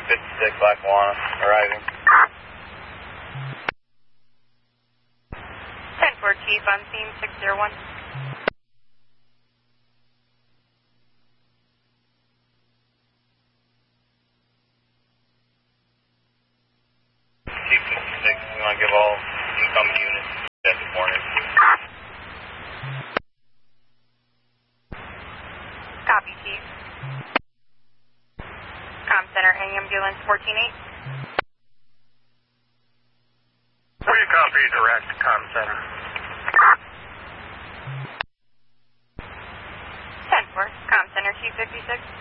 256 Lackawanna, arriving. 10-4 Chief, on scene 601. 256, we want to give all incoming units at the corner. Copy, Chief. Com Center, ambulance 148. Will you copy direct, Com Center? 10-4, Com Center, Chief 56.